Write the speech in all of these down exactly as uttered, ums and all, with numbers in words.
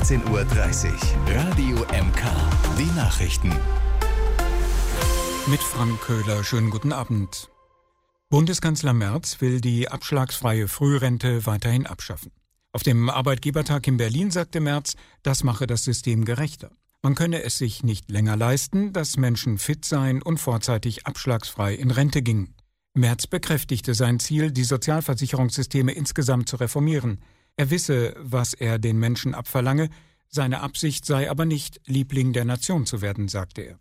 sechzehn Uhr dreißig. Radio M K. Die Nachrichten. Mit Frank Köhler. Schönen guten Abend. Bundeskanzler Merz will die abschlagsfreie Frührente weiterhin abschaffen. Auf dem Arbeitgebertag in Berlin sagte Merz, das mache das System gerechter. Man könne es sich nicht länger leisten, dass Menschen fit seien und vorzeitig abschlagsfrei in Rente gingen. Merz bekräftigte sein Ziel, die Sozialversicherungssysteme insgesamt zu reformieren. Er wisse, was er den Menschen abverlange, seine Absicht sei aber nicht, Liebling der Nation zu werden, sagte er.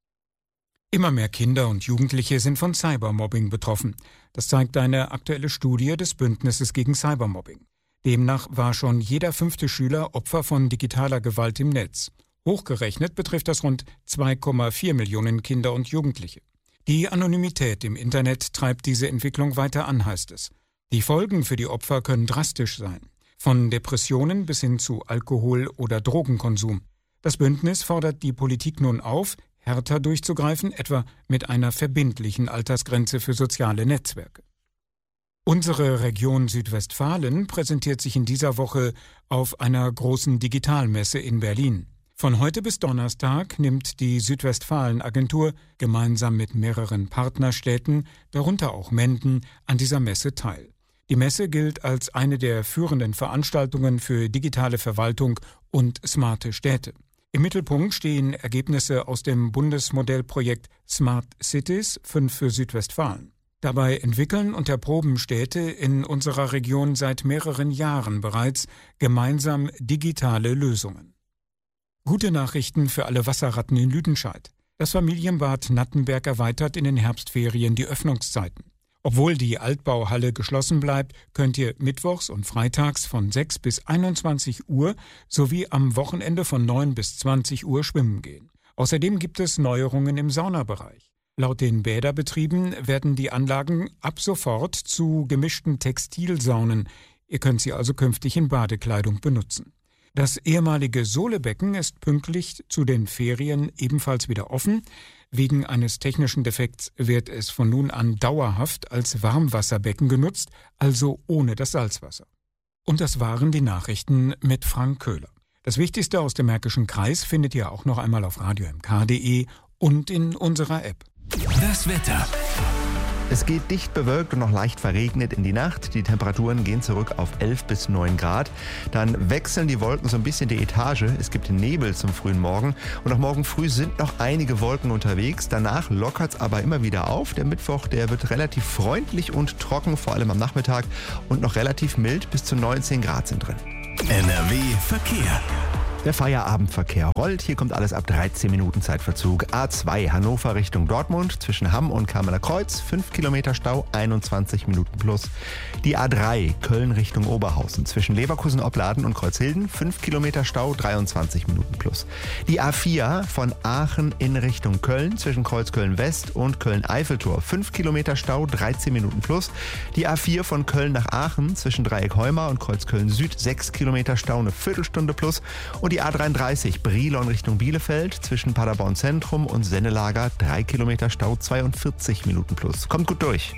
Immer mehr Kinder und Jugendliche sind von Cybermobbing betroffen. Das zeigt eine aktuelle Studie des Bündnisses gegen Cybermobbing. Demnach war schon jeder fünfte Schüler Opfer von digitaler Gewalt im Netz. Hochgerechnet betrifft das rund zwei Komma vier Millionen Kinder und Jugendliche. Die Anonymität im Internet treibt diese Entwicklung weiter an, heißt es. Die Folgen für die Opfer können drastisch sein. Von Depressionen bis hin zu Alkohol- oder Drogenkonsum. Das Bündnis fordert die Politik nun auf, härter durchzugreifen, etwa mit einer verbindlichen Altersgrenze für soziale Netzwerke. Unsere Region Südwestfalen präsentiert sich in dieser Woche auf einer großen Digitalmesse in Berlin. Von heute bis Donnerstag nimmt die Südwestfalen-Agentur gemeinsam mit mehreren Partnerstädten, darunter auch Menden, an dieser Messe teil. Die Messe gilt als eine der führenden Veranstaltungen für digitale Verwaltung und smarte Städte. Im Mittelpunkt stehen Ergebnisse aus dem Bundesmodellprojekt Smart Cities fünf für Südwestfalen. Dabei entwickeln und erproben Städte in unserer Region seit mehreren Jahren bereits gemeinsam digitale Lösungen. Gute Nachrichten für alle Wasserratten in Lüdenscheid. Das Familienbad Nattenberg erweitert in den Herbstferien die Öffnungszeiten. Obwohl die Altbauhalle geschlossen bleibt, könnt ihr mittwochs und freitags von sechs bis einundzwanzig Uhr sowie am Wochenende von neun bis zwanzig Uhr schwimmen gehen. Außerdem gibt es Neuerungen im Saunabereich. Laut den Bäderbetrieben werden die Anlagen ab sofort zu gemischten Textilsaunen. Ihr könnt sie also künftig in Badekleidung benutzen. Das ehemalige Sohlebecken ist pünktlich zu den Ferien ebenfalls wieder offen. Wegen eines technischen Defekts wird es von nun an dauerhaft als Warmwasserbecken genutzt, also ohne das Salzwasser. Und das waren die Nachrichten mit Frank Köhler. Das Wichtigste aus dem Märkischen Kreis findet ihr auch noch einmal auf radio m k punkt d e und in unserer App. Das Wetter. Es geht dicht bewölkt und noch leicht verregnet in die Nacht. Die Temperaturen gehen zurück auf elf bis neun Grad. Dann wechseln die Wolken so ein bisschen die Etage. Es gibt Nebel zum frühen Morgen. Und auch morgen früh sind noch einige Wolken unterwegs. Danach lockert es aber immer wieder auf. Der Mittwoch, der wird relativ freundlich und trocken, vor allem am Nachmittag. Und noch relativ mild, bis zu neunzehn Grad sind drin. N R W Verkehr. Der Feierabendverkehr rollt. Hier kommt alles ab dreizehn Minuten Zeitverzug. A zwei Hannover Richtung Dortmund zwischen Hamm und Kamener Kreuz. fünf Kilometer Stau, einundzwanzig Minuten plus. Die A drei Köln Richtung Oberhausen zwischen Leverkusen-Opladen und Kreuzhilden. fünf Kilometer Stau, dreiundzwanzig Minuten plus. Die A vier von Aachen in Richtung Köln zwischen Kreuzköln West und Köln-Eiffeltor. fünf Kilometer Stau, dreizehn Minuten plus. Die A vier von Köln nach Aachen zwischen Dreieck-Heumar und Kreuzköln Süd. sechs Kilometer Stau, eine Viertelstunde plus. Und die A dreiunddreißig Brilon Richtung Bielefeld zwischen Paderborn Zentrum und Sennelager, drei Kilometer Stau, zweiundvierzig Minuten plus. Kommt gut durch.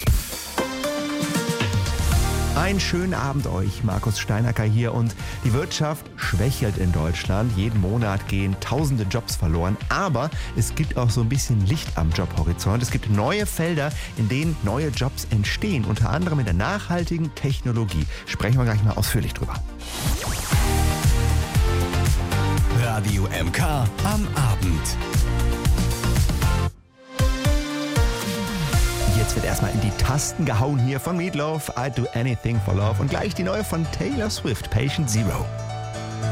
Einen schönen Abend euch, Markus Steinacker hier, und die Wirtschaft schwächelt in Deutschland. Jeden Monat gehen tausende Jobs verloren, aber es gibt auch so ein bisschen Licht am Jobhorizont. Es gibt neue Felder, in denen neue Jobs entstehen, unter anderem in der nachhaltigen Technologie. Sprechen wir gleich mal ausführlich drüber. Radio M K am Abend. Jetzt wird erstmal in die Tasten gehauen hier von Meatloaf, I'd Do Anything for Love, und gleich die neue von Taylor Swift, Patient Zero.